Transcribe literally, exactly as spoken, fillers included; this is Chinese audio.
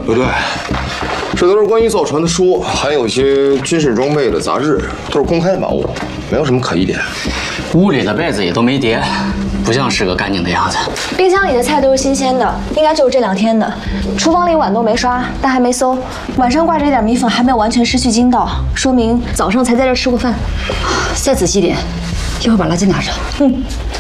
不对，这都是关于造船的书，还有一些军事装备的杂志，都是公开宝物，没有什么可疑点。 屋里的被子也都没叠，不像是个干净的样子。 冰箱里的菜都是新鲜的，应该就是这两天的。厨房里碗都没刷，但还没馊。碗上挂着一点米粉，还没有完全失去筋道，说明早上才在这吃过饭。 再仔细点，一会儿把垃圾拿上。 嗯。